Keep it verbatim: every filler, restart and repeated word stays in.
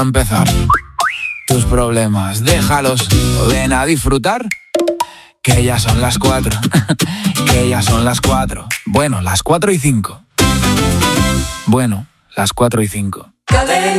Empezar. Tus problemas, déjalos, ven a disfrutar. Que ya son las cuatro, que ya son las cuatro. Bueno, las cuatro y cinco. Bueno, las cuatro y cinco.